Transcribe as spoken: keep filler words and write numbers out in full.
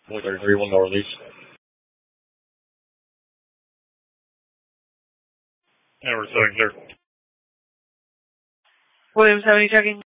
four thirty-three, one more release. And we're setting clear. William seventy checking.